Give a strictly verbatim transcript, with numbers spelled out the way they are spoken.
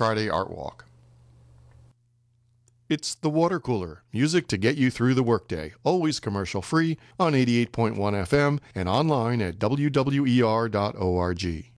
Friday Art Walk. It's The Water Cooler, music to get you through the workday, always commercial free on eighty-eight point one F M and online at W W E R dot org.